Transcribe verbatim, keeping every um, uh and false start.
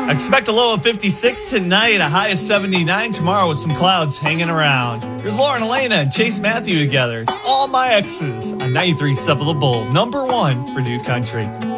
Expect a low of fifty-six tonight, a high of seventy-nine tomorrow with some clouds hanging around. Here's Lauren Elena and Chase Matthew together. It's All My Exes on ninety-three Stuff of the Bull, number one for New Country.